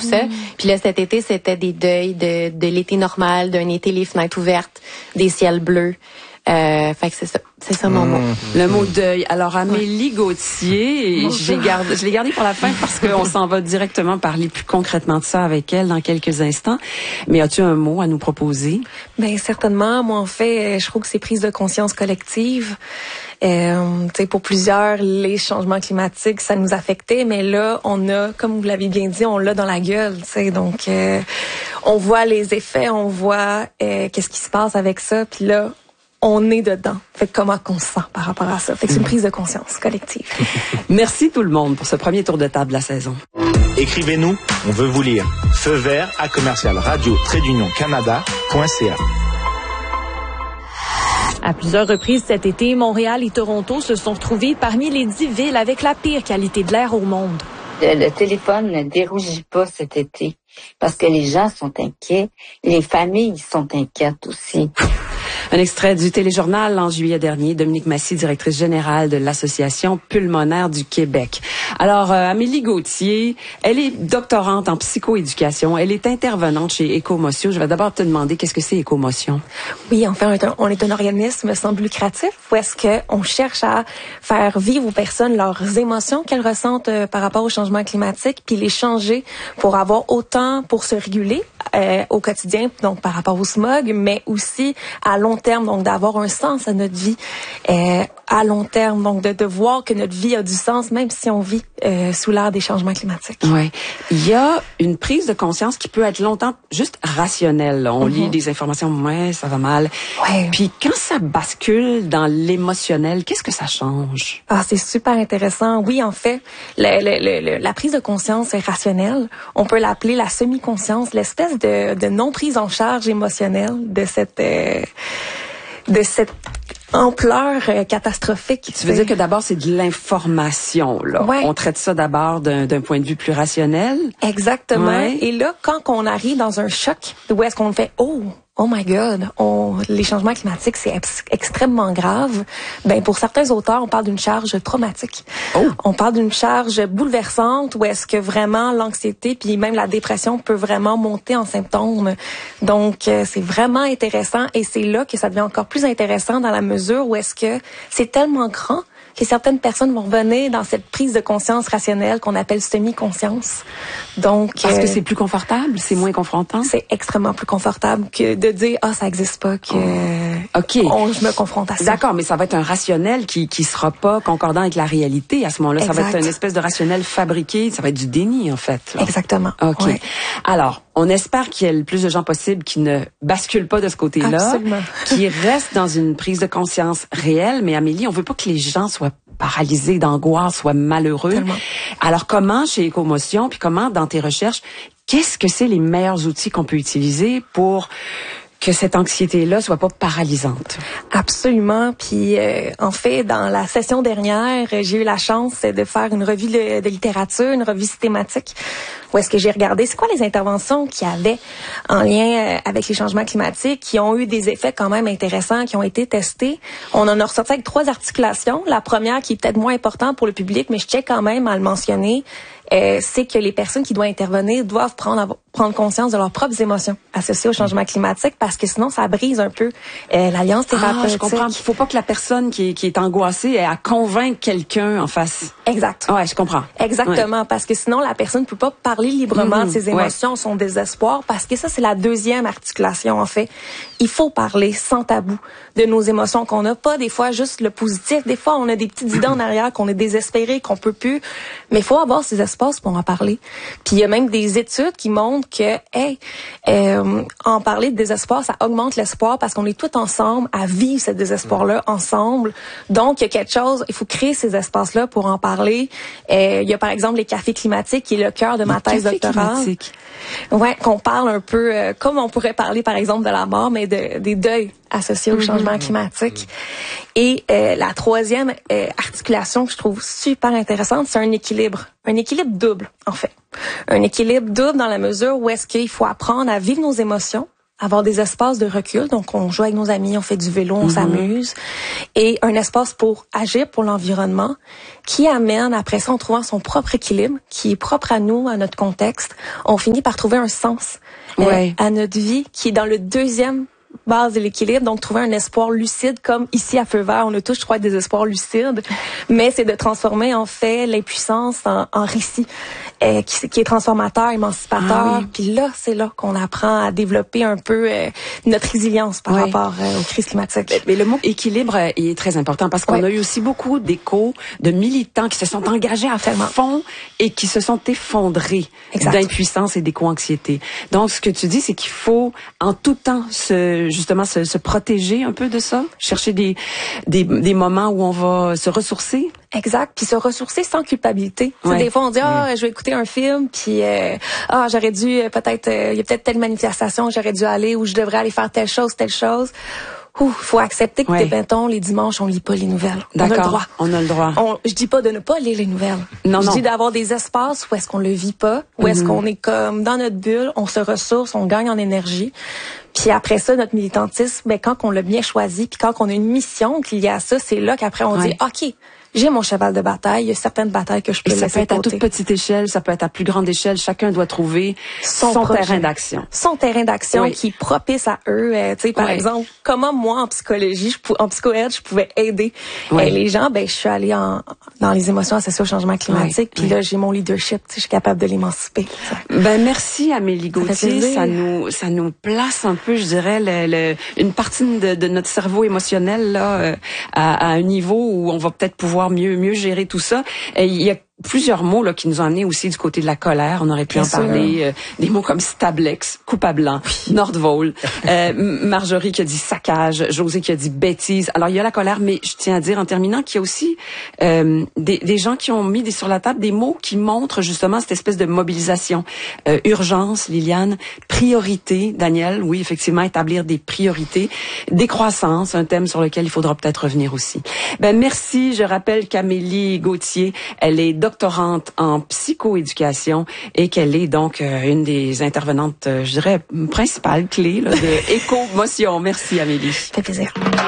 tout ça. Puis là, cet été, c'était des deuils de l'été normal, d'un été les fenêtres ouvertes, des ciels bleus. Fait que c'est ça mon mot. Le mot deuil. Alors Amélie Gauthier, je l'ai gardé pour la fin parce qu'on s'en va directement parler plus concrètement de ça avec elle dans quelques instants. Mais as-tu un mot à nous proposer? Ben certainement. Moi, en fait, je trouve que c'est prise de conscience collective. Pour plusieurs, les changements climatiques, ça nous affectait, mais là, on a, comme vous l'avez bien dit, on l'a dans la gueule. Donc, on voit les effets, on voit qu'est-ce qui se passe avec ça, puis là, on est dedans. Fait que comment qu'on se sent par rapport à ça. Fait que c'est une prise de conscience collective. Merci tout le monde pour ce premier tour de table de la saison. Écrivez-nous, on veut vous lire. Feu vert à commercial radio-canada.ca. À plusieurs reprises cet été, Montréal et Toronto se sont retrouvés parmi les 10 villes avec la pire qualité de l'air au monde. Le téléphone ne dérougit pas cet été parce que les gens sont inquiets. Les familles sont inquiètes aussi. Un extrait du téléjournal en juillet dernier. Dominique Massy, directrice générale de l'Association pulmonaire du Québec. Alors, Amélie Gauthier, elle est doctorante en psychoéducation. Elle est intervenante chez Écomotion. Je vais d'abord te demander qu'est-ce que c'est Écomotion? Oui, enfin, on est un organisme sans but lucratif où est-ce qu'on cherche à faire vivre aux personnes leurs émotions qu'elles ressentent par rapport au changement climatique, puis les changer pour avoir autant pour se réguler au quotidien, donc par rapport au smog, mais aussi à long terme, donc d'avoir un sens à notre vie à long terme, donc de voir que notre vie a du sens même si on vit sous l'ère des changements climatiques. Ouais, il y a une prise de conscience qui peut être longtemps juste rationnelle. On lit des informations, ouais, ça va mal. Ouais. Puis quand ça bascule dans l'émotionnel, qu'est-ce que ça change? Ah, c'est super intéressant. Oui, en fait, la prise de conscience rationnelle, on peut l'appeler la semi-conscience, l'espèce de non-prise en charge émotionnelle de cette ampleur catastrophique. Tu veux dire que d'abord, c'est de l'information, là. Ouais. On traite ça d'abord d'un point de vue plus rationnel. Exactement. Ouais. Et là, quand on arrive dans un choc, où est-ce qu'on fait « Oh my God, les changements climatiques, c'est extrêmement grave », ben pour certains auteurs, on parle d'une charge traumatique. Oh. On parle d'une charge bouleversante où est-ce que vraiment l'anxiété puis même la dépression peut vraiment monter en symptômes. Donc, c'est vraiment intéressant et c'est là que ça devient encore plus intéressant dans la mesure où est-ce que c'est tellement grand que certaines personnes vont revenir dans cette prise de conscience rationnelle qu'on appelle semi-conscience. Donc, parce que c'est plus confortable, c'est moins confrontant. C'est extrêmement plus confortable que de dire ça existe pas, que OK. Je me confronte à ça. D'accord, mais ça va être un rationnel qui sera pas concordant avec la réalité à ce moment-là. Exact. Ça va être une espèce de rationnel fabriqué, ça va être du déni en fait. Là. Exactement. OK. Ouais. Alors, on espère qu'il y ait le plus de gens possible qui ne basculent pas de ce côté-là, Absolument. qui restent dans une prise de conscience réelle. Mais Amélie, on veut pas que les gens soient paralysés d'angoisse, soient malheureux. Tellement. Alors, comment chez Écomotion, puis comment dans tes recherches, qu'est-ce que c'est les meilleurs outils qu'on peut utiliser pour que cette anxiété-là soit pas paralysante? Absolument. Puis en fait, dans la session dernière, j'ai eu la chance de faire une revue de littérature, une revue systématique, où est-ce que j'ai regardé c'est quoi les interventions qu'il y avait en lien avec les changements climatiques, qui ont eu des effets quand même intéressants, qui ont été testés. On en a ressorti avec 3 articulations. La première, qui est peut-être moins importante pour le public, mais je tiens quand même à le mentionner, c'est que les personnes qui doivent intervenir doivent prendre conscience de leurs propres émotions associées au changement climatique, parce que sinon ça brise un peu l'alliance thérapeutique. Je comprends. Il faut pas que la personne qui est angoissée ait à convaincre quelqu'un en face. Exact. Ouais, je comprends. Exactement, ouais. Parce que sinon la personne peut pas parler librement de ses émotions, son désespoir, parce que ça c'est la deuxième articulation en fait. Il faut parler sans tabou de nos émotions qu'on n'a pas, des fois juste le positif, des fois on a des petites idées en arrière qu'on est désespéré, qu'on peut plus, mais il faut avoir ces espaces pour en parler. Puis il y a même des études qui montrent que en parler de désespoir, ça augmente l'espoir parce qu'on est tous ensemble à vivre ce désespoir-là ensemble. Donc il y a quelque chose, il faut créer ces espaces-là pour en parler. Il y a par exemple les cafés climatiques qui est le cœur de ma thèse doctorale. Ouais, qu'on parle un peu comme on pourrait parler par exemple de la mort, mais des deuils associés au changement climatique. Et la troisième articulation que je trouve super intéressante, c'est un équilibre double en fait. Un équilibre double dans la mesure où est-ce qu'il faut apprendre à vivre nos émotions avoir des espaces de recul. Donc, on joue avec nos amis, on fait du vélo, on s'amuse. Et un espace pour agir pour l'environnement qui amène, après ça, en trouvant son propre équilibre, qui est propre à nous, à notre contexte, on finit par trouver un sens à notre vie qui est dans le deuxième base de l'équilibre, donc trouver un espoir lucide, comme ici à Feu Vert, on a tous, je crois, des espoirs lucides, mais c'est de transformer en fait l'impuissance en récit qui est transformateur, émancipateur. Puis là, c'est là qu'on apprend à développer un peu notre résilience par rapport aux crises climatiques. Mais le mot équilibre est très important parce qu'on a eu aussi beaucoup d'échos de militants qui se sont engagés à fond et qui se sont effondrés d'impuissance et d'éco-anxiété. Donc, ce que tu dis, c'est qu'il faut en tout temps se protéger un peu de ça, chercher des moments où on va se ressourcer. Exact, puis se ressourcer sans culpabilité. Des fois on dit je vais écouter un film puis j'aurais dû peut-être il y a peut-être telle manifestation, j'aurais dû aller ou je devrais aller faire telle chose. Faut accepter que mettons les dimanches on lit pas les nouvelles. D'accord. On a le droit. Je dis pas de ne pas lire les nouvelles. Je dis d'avoir des espaces où est-ce qu'on le vit pas, où est-ce qu'on est comme dans notre bulle, on se ressource, on gagne en énergie. Puis après ça, notre militantisme, quand on l'a bien choisi, puis quand on a une mission qu'il y a à ça, c'est là qu'après on dit OK, j'ai mon cheval de bataille, il y a certaines batailles que je peux laisser de côté. Ça peut être à toute petite échelle, ça peut être à plus grande échelle, chacun doit trouver son terrain d'action. Son terrain d'action qui est propice à eux. Par exemple, comment moi, en psychologie, en psycho-aide, je pouvais aider les gens. Je suis allée dans les émotions associées au changement climatique, puis là, j'ai mon leadership, je suis capable de l'émanciper. Merci Amélie Gauthier, ça nous place un peu, je dirais, une partie de notre cerveau émotionnel là à un niveau où on va peut-être pouvoir mieux gérer tout ça. Et il y a plusieurs mots là qui nous ont amenés aussi du côté de la colère. On aurait pu en parler. Des mots comme stablex, coupe à blanc, Nordvol, Marjorie qui a dit saccage, José qui a dit bêtise. Alors il y a la colère, mais je tiens à dire en terminant qu'il y a aussi des gens qui ont mis sur la table des mots qui montrent justement cette espèce de mobilisation. Urgence, Liliane, priorité, Daniel, oui effectivement établir des priorités, décroissance, un thème sur lequel il faudra peut-être revenir aussi. Merci, je rappelle qu'Amélie Gauthier, elle est doctorante en psychoéducation et qu'elle est donc une des intervenantes, je dirais, principales clés là, de Éco-motion. Merci Amélie. Ça fait plaisir.